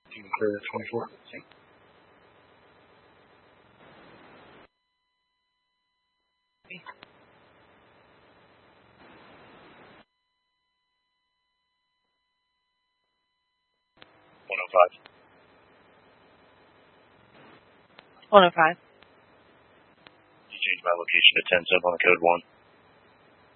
You can clear that 24. Okay. $105. 105. You changed my location to 10 sub on the code 1.